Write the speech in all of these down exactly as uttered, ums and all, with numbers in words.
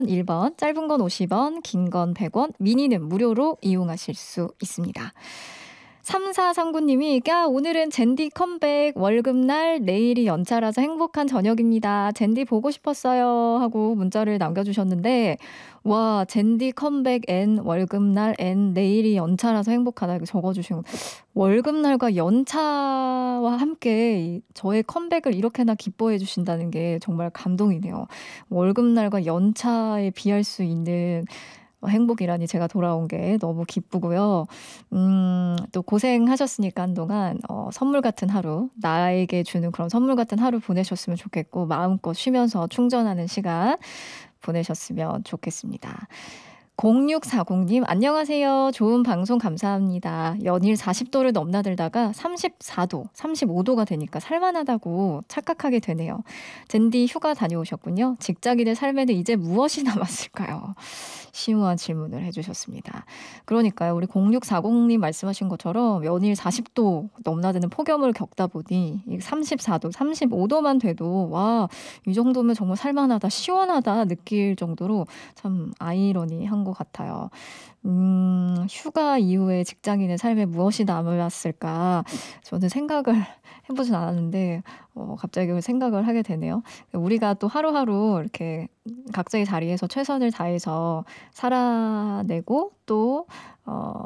일 번, 짧은 건 오십 원, 긴 건 백 원, 미니는 무료로 이용하실 수 있습니다. 삼사삼구 님이 야 오늘은 젠디 컴백 월급날 내일이 연차라서 행복한 저녁입니다. 젠디 보고 싶었어요 하고 문자를 남겨주셨는데 와 젠디 컴백 앤 월급날 앤 내일이 연차라서 행복하다 이렇게 적어주시고 월급날과 연차와 함께 저의 컴백을 이렇게나 기뻐해 주신다는 게 정말 감동이네요. 월급날과 연차에 비할 수 있는 행복이라니 제가 돌아온 게 너무 기쁘고요. 음, 또 고생하셨으니까 한동안 어, 선물 같은 하루, 나에게 주는 그런 선물 같은 하루 보내셨으면 좋겠고 마음껏 쉬면서 충전하는 시간 보내셨으면 좋겠습니다. 공육사공 님 안녕하세요. 좋은 방송 감사합니다. 연일 사십 도를 넘나들다가 삼십사 도, 삼십오 도가 되니까 살만하다고 착각하게 되네요. 젠디 휴가 다녀오셨군요. 직장인의 삶에는 이제 무엇이 남았을까요? 심오한 질문을 해주셨습니다. 그러니까요. 우리 공육사공 님 말씀하신 것처럼 연일 사십 도 넘나드는 폭염을 겪다 보니 삼십사 도, 삼십오 도만 돼도 와, 이 정도면 정말 살만하다, 시원하다 느낄 정도로 참 아이러니한 것 같아요. 음, 휴가 이후에 직장인의 삶에 무엇이 남았을까? 저는 생각을 해보진 않았는데 어, 갑자기 생각을 하게 되네요. 우리가 또 하루하루 이렇게 각자의 자리에서 최선을 다해서 살아내고 또 어,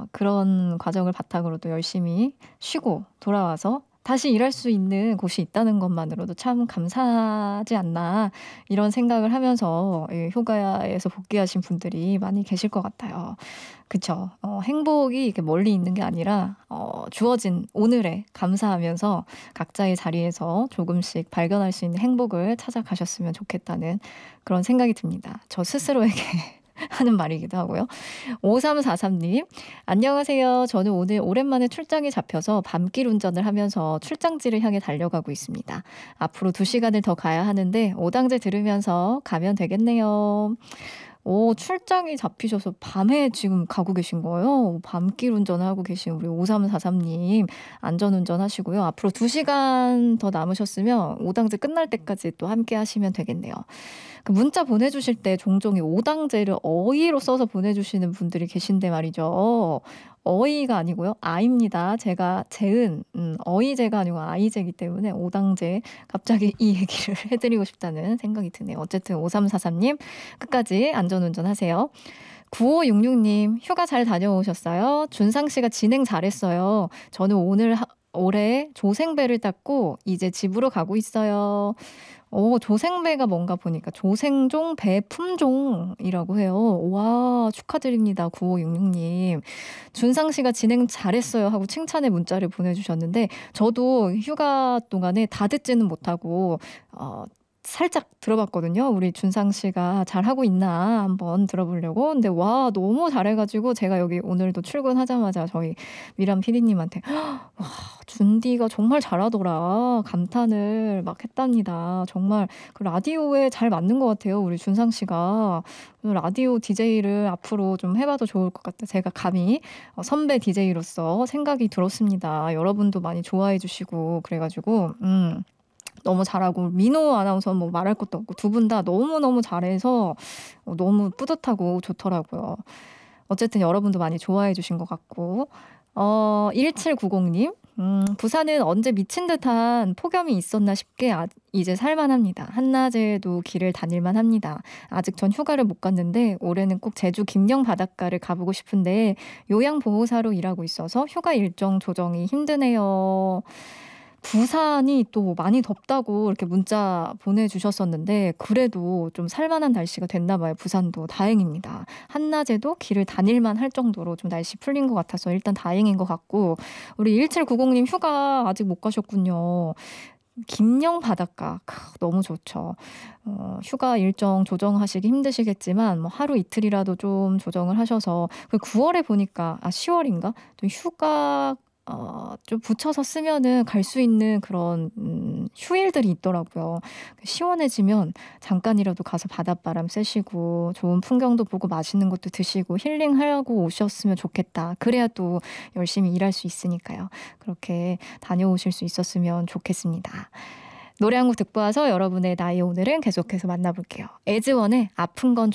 그런 과정을 바탕으로 또 열심히 쉬고 돌아와서 다시 일할 수 있는 곳이 있다는 것만으로도 참 감사하지 않나 이런 생각을 하면서 휴가에서 복귀하신 분들이 많이 계실 것 같아요. 그쵸? 어, 행복이 이렇게 멀리 있는 게 아니라 어, 주어진 오늘에 감사하면서 각자의 자리에서 조금씩 발견할 수 있는 행복을 찾아가셨으면 좋겠다는 그런 생각이 듭니다. 저 스스로에게 하는 말이기도 하고요. 오삼사삼 님 안녕하세요. 저는 오늘 오랜만에 출장이 잡혀서 밤길 운전을 하면서 출장지를 향해 달려가고 있습니다. 앞으로 두 시간을 더 가야 하는데 오당제 들으면서 가면 되겠네요. 오, 출장이 잡히셔서 밤에 지금 가고 계신 거예요? 밤길 운전을 하고 계신 우리 오삼사삼 님 안전운전 하시고요. 앞으로 두 시간 더 남으셨으면 오당제 끝날 때까지 또 함께 하시면 되겠네요. 그 문자 보내주실 때 종종 이 오당제를 어이로 써서 보내주시는 분들이 계신데 말이죠. 어이가 아니고요. 아입니다. 제가 재은 음, 어이제가 아니고 아이제이기 때문에 오당제 갑자기 이 얘기를 해드리고 싶다는 생각이 드네요. 어쨌든 오삼사삼 님 끝까지 안전운전 하세요. 구오육육 님 휴가 잘 다녀오셨어요? 준상 씨가 진행 잘했어요. 저는 오늘 하, 올해 조생배를 땄고 이제 집으로 가고 있어요. 오, 조생배가 뭔가 보니까 조생종 배품종이라고 해요. 와, 축하드립니다. 구오육육 님. 준상 씨가 진행 잘했어요 하고 칭찬의 문자를 보내주셨는데 저도 휴가 동안에 다 듣지는 못하고 어, 살짝 들어봤거든요. 우리 준상 씨가 잘하고 있나 한번 들어보려고. 근데 와 너무 잘해가지고 제가 여기 오늘도 출근하자마자 저희 미란 피디님한테 와 준디가 정말 잘하더라 감탄을 막 했답니다. 정말 그 라디오에 잘 맞는 것 같아요. 우리 준상 씨가 라디오 디제이를 앞으로 좀 해봐도 좋을 것 같다. 제가 감히 선배 디제이로서 생각이 들었습니다. 여러분도 많이 좋아해 주시고 그래가지고 음. 너무 잘하고 민호 아나운서는 뭐 말할 것도 없고 두 분 다 너무너무 잘해서 너무 뿌듯하고 좋더라고요. 어쨌든 여러분도 많이 좋아해 주신 것 같고 어, 일칠구공 님 음, 부산은 언제 미친 듯한 폭염이 있었나 싶게 아, 이제 살만합니다. 한낮에도 길을 다닐만 합니다. 아직 전 휴가를 못 갔는데 올해는 꼭 제주 김영 바닷가를 가보고 싶은데 요양보호사로 일하고 있어서 휴가 일정 조정이 힘드네요. 부산이 또 많이 덥다고 이렇게 문자 보내주셨었는데 그래도 좀 살만한 날씨가 됐나 봐요. 부산도 다행입니다. 한낮에도 길을 다닐만 할 정도로 좀 날씨 풀린 것 같아서 일단 다행인 것 같고 우리 일칠구공 님 휴가 아직 못 가셨군요. 김영 바닷가 크, 너무 좋죠. 어, 휴가 일정 조정하시기 힘드시겠지만 뭐 하루 이틀이라도 좀 조정을 하셔서 구월에 보니까 아 시월인가 또 휴가 어, 좀 붙여서 쓰면은 갈 수 있는 그런 음, 휴일들이 있더라고요. 시원해지면 잠깐이라도 가서 바닷바람 쐬시고 좋은 풍경도 보고 맛있는 것도 드시고 힐링하고 오셨으면 좋겠다. 그래야 또 열심히 일할 수 있으니까요. 그렇게 다녀오실 수 있었으면 좋겠습니다. 노래 한 곡 듣고 와서 여러분의 나의 오늘은 계속해서 만나볼게요. 에즈원의 아픈 건